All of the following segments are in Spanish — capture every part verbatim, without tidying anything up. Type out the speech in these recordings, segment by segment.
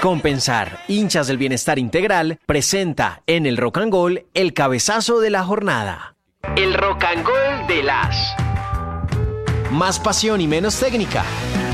Compensar, hinchas del bienestar integral, presenta en el Rock and Gold el cabezazo de la jornada. El Rock and Gold de las. Más pasión y menos técnica.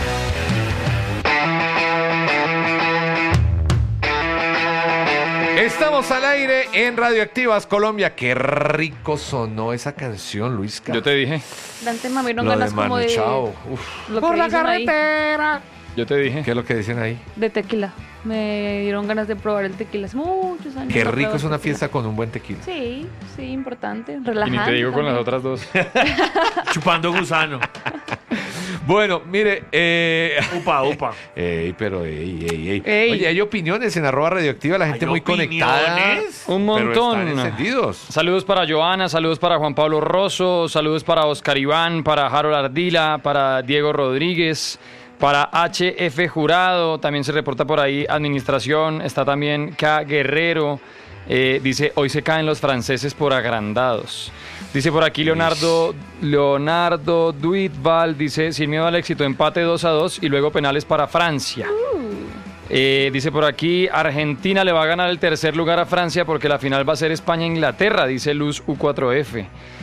Estamos al aire en Radioactivas Colombia. Qué rico sonó esa canción, Luisca. Yo te dije. Dante, mami, no Lo ganas de como Manu de... Chao. Uf. Lo Por la carretera. Ahí. Yo te dije. ¿Qué es lo que dicen ahí? De tequila. Me dieron ganas de probar el tequila hace muchos años. Qué no rico es una tequila. fiesta con un buen tequila. Sí, sí, importante. Y Relajante. ni te digo con también. las otras dos. Chupando gusano. Bueno, mire, eh... Upa, upa. Ey, pero ey, ey, ey. Ey. Oye, hay opiniones en arroba radioactiva, la gente ¿Hay muy conectada. opiniones? Un Pero montón. están encendidos. Saludos para Joana, saludos para Juan Pablo Rosso, saludos para Oscar Iván, para Harold Ardila, para Diego Rodríguez, para H F Jurado, también se reporta por ahí Administración, está también K Guerrero, eh, dice, hoy se caen los franceses por agrandados. Dice por aquí Leonardo, Leonardo Duitval, dice, sin miedo al éxito, empate dos a dos y luego penales para Francia. Eh, dice por aquí, Argentina le va a ganar el tercer lugar a Francia porque la final va a ser España-Inglaterra, dice Luz U cuatro F.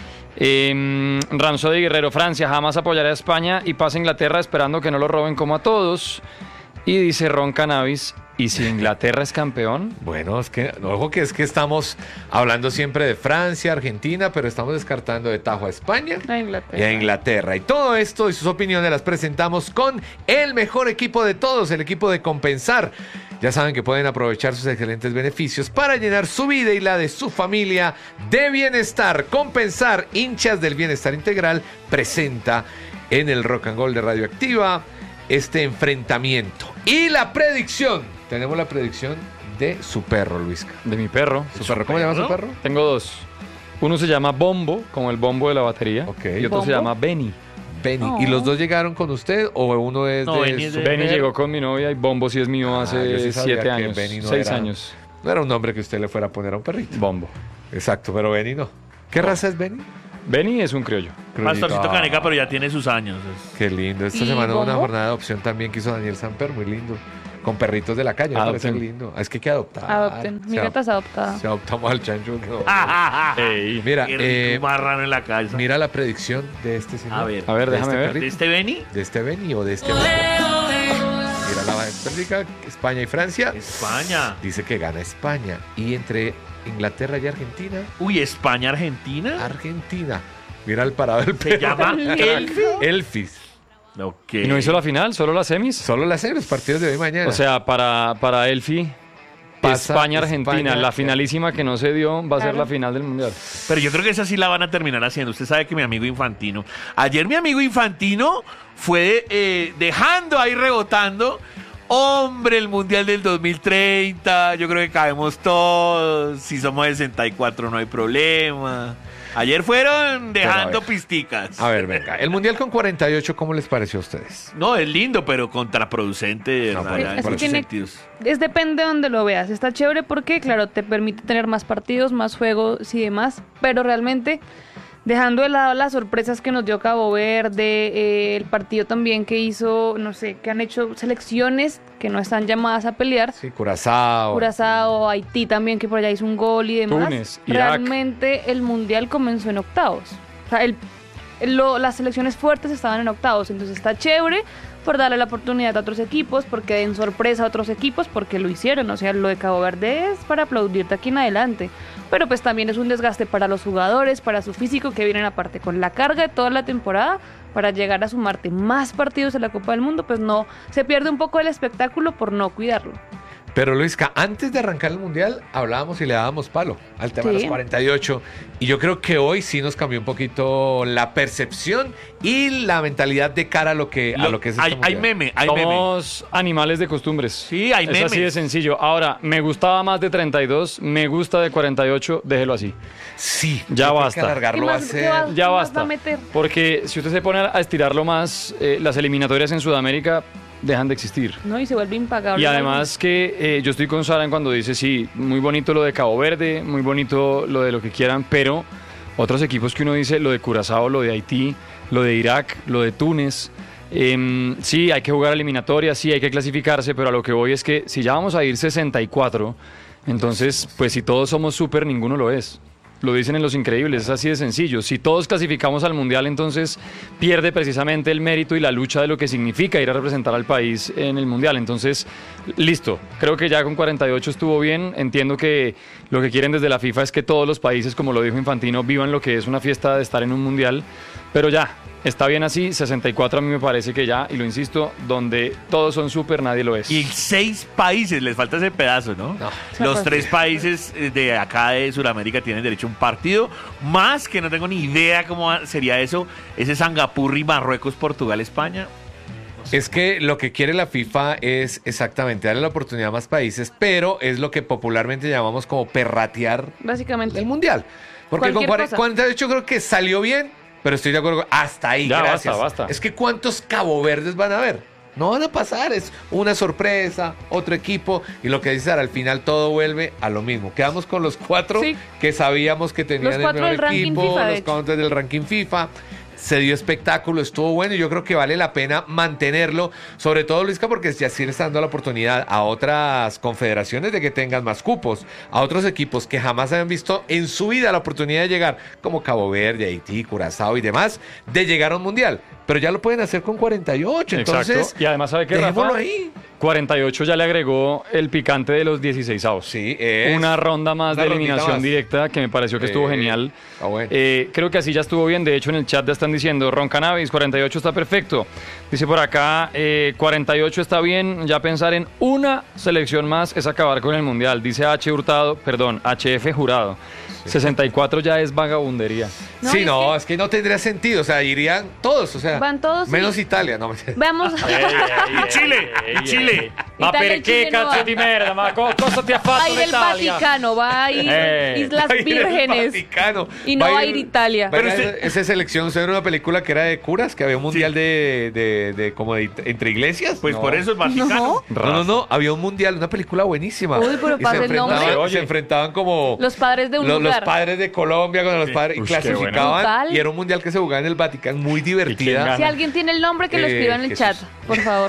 Eh, Ranzo de Guerrero, Francia jamás apoyará a España y pasa a Inglaterra esperando que no lo roben como a todos. Y dice Ron Cannabis, ¿y si Inglaterra es campeón? Bueno, es que, ojo que es que estamos hablando siempre de Francia, Argentina, pero estamos descartando de tajo a España A Inglaterra. y a Inglaterra. Y todo esto y sus opiniones las presentamos con el mejor equipo de todos, el equipo de Compensar. Ya saben que pueden aprovechar sus excelentes beneficios para llenar su vida y la de su familia de bienestar. Compensar, hinchas del bienestar integral, presenta en el Rock and Roll de Radioactiva este enfrentamiento. Y la predicción. Tenemos la predicción de su perro, Luisca. De mi perro. ¿Su perro? ¿Cómo se llama su perro? Tengo dos. Uno se llama Bombo, como el bombo de la batería. Ok. Y otro se ¿Bombo? llama Benny. Benny. Oh. ¿Y los dos llegaron con usted o uno es No, de Benny es su de- Benny perro? llegó con mi novia y Bombo sí es mío Ah, hace yo sí sabía siete que años. Benny no seis era- años. No era un nombre que usted le fuera a poner a un perrito. Bombo. Exacto, pero Benny no. ¿Qué raza es Benny? Benny es un criollo. Pastorcito Ah, Caneca, pero ya tiene sus años. Es- Qué lindo. Esta ¿Y semana hubo una Bombo? jornada de adopción también que hizo Daniel Samper, muy lindo. Con perritos de la calle, me parece Adopten. lindo. Es que hay que adoptar. Adopten. Mi Se gata es adop- adoptada. Se adoptamos al chancho. no. Ey. Mira, Qué rico, eh, un marrano en la casa. mira la predicción de este señor. A ver. A ver, de déjame este ver. perrito. ¿De este Benny? ¿De este Benny o de este otro? Mira la Bélgica, España y Francia. España. Dice que gana España. Y entre Inglaterra y Argentina, Uy, España-Argentina. Argentina. Mira el parado del Se perro. llama Elfi. Elfis. Ok. ¿Y no hizo la final? ¿Solo las semis? Solo las seis, los partidos de hoy y mañana. O sea, para, para Elfi, Pasa España-Argentina, España. la finalísima que no se dio va a ser Claro. la final del Mundial. Pero yo creo que esa sí la van a terminar haciendo. Usted sabe que mi amigo Infantino. Ayer mi amigo Infantino fue eh, dejando ahí rebotando. Hombre, el Mundial del dos mil treinta. Yo creo que cabemos todos. Si somos sesenta y cuatro no hay problema. Ayer fueron dejando ver. pisticas. A ver, venga. El Mundial con cuarenta y ocho, ¿cómo les pareció a ustedes? No, es lindo, pero contraproducente de No, verdad, por- en por Es que muchos tiene- sentidos. Es depende de donde lo veas. Está chévere porque, claro, te permite tener más partidos, más juegos y demás. Pero realmente, dejando de lado las sorpresas que nos dio Cabo Verde, eh, el partido también que hizo, no sé, que han hecho selecciones que no están llamadas a pelear. Sí, Curazao. Curazao, Haití también, que por allá hizo un gol y demás. Túnez, Irak. Realmente el Mundial comenzó en octavos. O sea, el, el- lo- las selecciones fuertes estaban en octavos. Entonces está chévere por darle la oportunidad a otros equipos, porque den sorpresa a otros equipos, porque lo hicieron. O sea, lo de Cabo Verde es para aplaudirte aquí en adelante. Pero pues también es un desgaste para los jugadores, para su físico, que vienen aparte con la carga de toda la temporada para llegar a sumarte más partidos en la Copa del Mundo, pues no, se pierde un poco el espectáculo por no cuidarlo. Pero Luisca, antes de arrancar el Mundial, hablábamos y le dábamos palo al tema de Sí. los cuarenta y ocho. Y yo creo que hoy sí nos cambió un poquito la percepción y la mentalidad de cara a lo que, a lo que es este hay, hay Mundial. meme, hay meme. Somos animales de costumbres. Sí, hay Es memes. así de sencillo. Ahora, me gustaba más de treinta y dos, me gusta de cuarenta y ocho, déjelo así. Sí, Ya yo creo basta. que alargarlo va a qué ser... va- Ya ¿Qué más basta. va a meter? Porque si usted se pone a estirarlo más, eh, las eliminatorias en Sudamérica dejan de existir. No, y se vuelve impagable. Y además que eh, yo estoy con Sara cuando dice, sí, muy bonito lo de Cabo Verde, muy bonito lo de lo que quieran, pero otros equipos que uno dice, lo de Curazao, lo de Haití, lo de Irak, lo de Túnez, Eh, sí, hay que jugar eliminatorias, sí, hay que clasificarse, pero a lo que voy es que si ya vamos a ir sesenta y cuatro, entonces, pues si todos somos súper, ninguno lo es. Lo dicen en Los Increíbles, es así de sencillo. Si todos clasificamos al Mundial, entonces pierde precisamente el mérito y la lucha de lo que significa ir a representar al país en el Mundial. Entonces, listo. Creo que ya con cuarenta y ocho estuvo bien. Entiendo que lo que quieren desde la FIFA es que todos los países, como lo dijo Infantino, vivan lo que es una fiesta de estar en un Mundial. Pero ya, está bien así. sesenta y cuatro a mí me parece que ya, y lo insisto, donde todos son súper, nadie lo es. Y seis países, les falta ese pedazo, ¿no? No. Los tres países de acá de Sudamérica tienen derecho a un partido, más que no tengo ni idea cómo sería eso, ese Singapur y Marruecos, Portugal, España. Es que lo que quiere la FIFA es exactamente darle la oportunidad a más países, pero es lo que popularmente llamamos como perratear Básicamente. el Mundial. Porque con Cualquier cosa. cuarenta y ocho creo que salió bien, pero estoy de acuerdo. Hasta ahí, Ya, gracias. basta, basta. Es que ¿cuántos Cabo Verdes van a haber? No van a pasar, es una sorpresa, otro equipo, y lo que dice Sara, al final todo vuelve a lo mismo. Quedamos con los cuatro Sí. que sabíamos que tenían Los cuatro el del mejor ranking equipo, FIFA, de los hecho. cuatro del ranking FIFA. Se dio espectáculo, estuvo bueno y yo creo que vale la pena mantenerlo, sobre todo, Luisca, porque ya sí le está dando la oportunidad a otras confederaciones de que tengan más cupos, a otros equipos que jamás habían visto en su vida la oportunidad de llegar, como Cabo Verde, Haití, Curazao y demás, de llegar a un mundial. Pero ya lo pueden hacer con cuarenta y ocho, entonces Exacto. Y además, ¿sabe qué, dejémoslo Rafa? ahí. cuarenta y ocho ya le agregó el picante de los dieciseisavos. Sí, es Una ronda más una de rondita eliminación más. directa que me pareció que estuvo Eh, genial. ah, bueno. Eh, creo que así ya estuvo bien. De hecho, en el chat ya están diciendo, Ron Cannabis, cuarenta y ocho está perfecto. Dice por acá, eh, cuarenta y ocho está bien. Ya pensar en una selección más es acabar con el Mundial. Dice H. Hurtado, perdón, H F Jurado. sesenta y cuatro ya es vagabundería. No, sí, y es no, que- es que no tendría sentido, o sea, irían todos, o sea, Van todos y- menos Italia, no me Vamos. Y Chile, y Chile. Ma Italia e perché Cile no cazzo va. di merda? Ma co- cosa ti ha fatto Va a ir el l'Italia? Vaticano, va a ir Eh. Islas Va a ir el Vírgenes. Vaticano. Y no va a ir Italia. Pero Pero esa, usted- esa selección, ¿usted vio una película que era de curas? Que había un mundial de, de, de como de entre iglesias. Pues No. por eso el Vaticano. No. No, no, no, había un mundial, una película buenísima. Uy, pero Y pasa se el nombre. enfrentaban, Oye. se enfrentaban como Los padres de un los, los lugar. padres de Colombia con los padres y Ush, qué clasificaban. Brutal. Y era un mundial que se jugaba en el Vaticano, muy ¿Y quién divertida. gana? Si alguien tiene el nombre, que lo Eh, escriba en el Jesús. chat, por favor.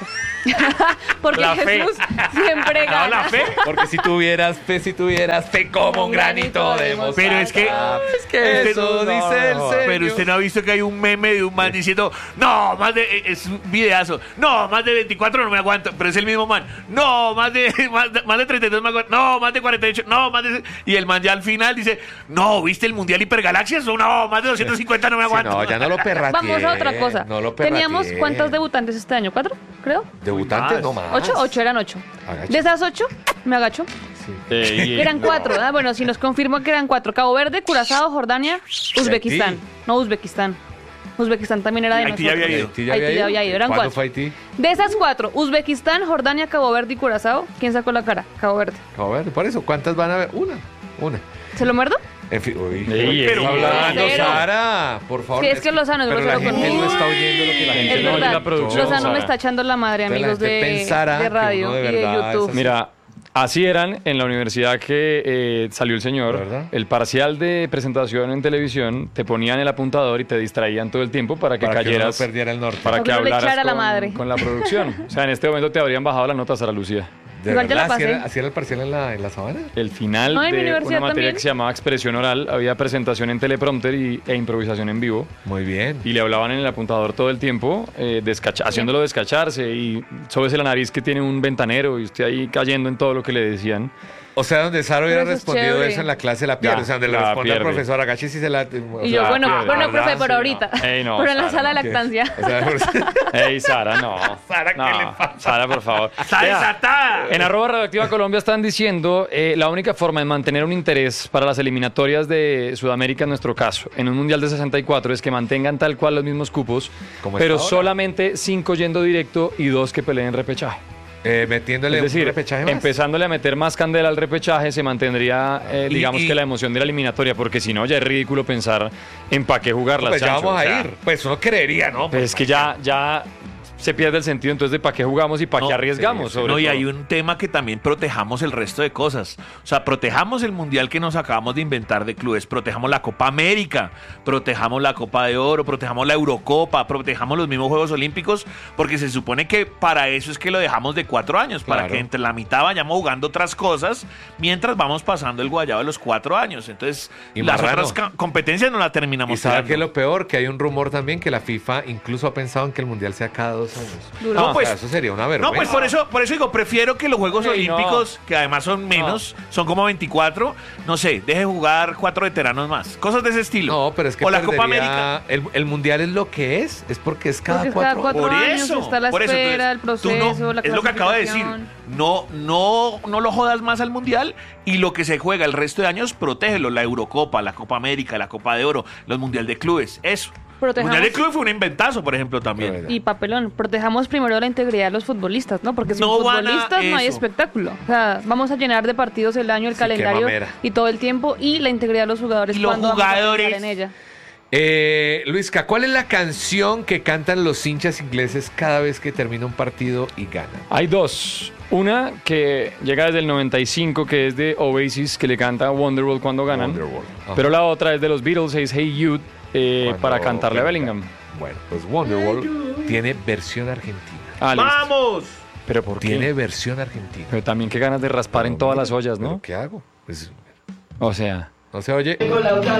Porque La fe. Jesús siempre No, gana. la fe. Porque si tuvieras fe, si tuvieras fe como un granito de mostaza. Pero es que- es que eso no, dice el no, Señor. Pero usted no ha visto que hay un meme de un man diciendo, no, más de, eh, es un videazo, no, más de veinticuatro no me aguanto, pero es el mismo man, no, más de, más de, más de treinta y dos me aguanto, no, más de cuarenta y ocho, no, más de... Y el man ya al final dice, no, ¿viste el Mundial Hipergalaxias? No, más de doscientos cincuenta no me Sí, aguanto. no, ya no lo perrateé. Vamos a otra cosa. No lo Teníamos perrateé. cuántos debutantes este año, ¿cuatro? Creo. Debutantes, Más. no más. ¿Ocho? Ocho, eran ocho. Agacho. De esas ocho, me agacho. Eh, y- Eran cuatro. Ah, bueno, si nos confirmó que eran cuatro. Cabo Verde, Curazao, Jordania, Uzbekistán. Haití. No, Uzbekistán. Uzbekistán también era de Haití ya nosotros. había ido. Haití ya Haití había ya había ido, eran ¿Cuándo cuatro. fue Haití? De esas cuatro, Uzbekistán, Jordania, Cabo Verde y Curazao, ¿quién sacó la cara? Cabo Verde. A ver, por eso, ¿cuántas van a haber? Una, una. ¿Se lo muerdo? En fin, uy, Ey, ¿qué está ey, hablando, cero. Sara? Por favor. Sí, es que Lozano es Pero la grosero gente conmigo. no está oyendo lo que la gente Es Es no, oye. y la verdad. producción, Lozano me Sara. está echando la madre, Entonces, la amigos gente de, pensará de que radio uno de y de verdad YouTube. es así. Mira, así eran en la universidad que eh, salió el señor. ¿Verdad? El parcial de presentación en televisión, te ponían el apuntador y te distraían todo el tiempo para que Para que uno cayeras. no perdiera el norte. Para Para que que no le hablaras echara la con, madre. con la producción. O sea, en este momento te habrían bajado la nota, Sara Lucía. ¿De Igual ya la verdad? ¿Así pasé. era, así era el parcial en la, en la sabana? El final No, en mi de una universidad materia también. que se llamaba expresión oral, había presentación en teleprompter y, e improvisación en vivo. Muy bien. Y le hablaban en el apuntador todo el tiempo, eh, descacha- haciéndolo descacharse y sóbese la nariz que tiene un ventanero y usted ahí cayendo en todo lo que le decían. O sea, donde Sara hubiera Pero eso es respondido chévere. eso en la clase la pierde. Ya, o sea, donde le la responde al pierde. profesor Agachi si se la... o Y sea, yo, bueno, pierde, bueno, ¿verdad? profe, pero Sí, ahorita. Ey, no, pero en la Sara, sala de no, ¿qué? lactancia. O sea, Ey, Sara, no. Sara, ¿qué No, le pasa? Sara, por favor. Está Vea, desatada. En arroba radioactiva Colombia están diciendo eh, la única forma de mantener un interés para las eliminatorias de Sudamérica en nuestro caso, en un mundial de sesenta y cuatro, es que mantengan tal cual los mismos cupos, Como pero está ahora. solamente cinco yendo directo y dos que peleen repechaje. eh, metiéndole Es decir, un repechaje más. empezándole a meter más candela al repechaje, se mantendría, eh, Y- digamos y- que la emoción de la eliminatoria, porque si no, ya es ridículo pensar en para qué jugar las Pues ya Champions, vamos a o sea, ir. Pues uno creería, ¿no? Pues es que ya, ya se pierde el sentido entonces de para qué jugamos y para No, qué arriesgamos. sí, sobre No, y todo. hay un tema que también protejamos el resto de cosas. O sea, protejamos el mundial que nos acabamos de inventar de clubes, protejamos la Copa América, protejamos la Copa de Oro, protejamos la Eurocopa, protejamos los mismos Juegos Olímpicos, porque se supone que para eso es que lo dejamos de cuatro años, para Claro. que entre la mitad vayamos jugando otras cosas mientras vamos pasando el guayabo de los cuatro años. Entonces, Y las marrano. otras ca- competencias no la terminamos Y sabe tirando. que lo peor, que hay un rumor también que la FIFA incluso ha pensado en que el mundial sea cada dos años. Duro. No, O pues, sea, eso sería una No, vergüenza. pues por eso, por eso digo, prefiero que los Juegos Sí, Olímpicos, que además son menos, son como veinticuatro, no sé, deje jugar cuatro veteranos más. Cosas de ese estilo. No, pero es que O la Copa perdería- América. El, el mundial es lo que es, es porque es cada Porque es cuatro, cada cuatro Por años, eso, está la por eso, espera, entonces, el tú no- proceso, la es lo que acabo de decir. clasificación. No, no, no lo jodas más al mundial y lo que se juega el resto de años, protégelo. La Eurocopa, la Copa América, la Copa de Oro, los Mundial de Clubes, eso. El Protejamos- Mundial de Clubes fue un inventazo, por ejemplo, también. Verdad. Y papelón, protejamos primero la integridad de los futbolistas, ¿no? Porque sin No van a futbolistas no hay eso. espectáculo. O sea, vamos a llenar de partidos el año, el Sí, qué calendario mamera. y todo el tiempo y la integridad de los jugadores. Y los ¿cuándo vamos a pensar jugadores- en ella? Eh, Luisca, ¿cuál es la canción que cantan los hinchas ingleses cada vez que termina un partido y ganan? Hay dos. Una que llega desde el noventa y cinco, que es de Oasis, que le canta Wonderwall cuando ganan. Wonderwall. Ajá. Pero la otra es de los Beatles, es Hey Jude, eh, Cuando para cantarle a ganan. Bellingham. Bueno, pues Wonderwall tiene versión argentina. Ah, listo. ¡Vamos! Pero ¿por qué? Tiene versión argentina. Pero también qué ganas de raspar en todas las ollas, ¿Pero ¿no? qué hago? Pues, O sea... no se oye.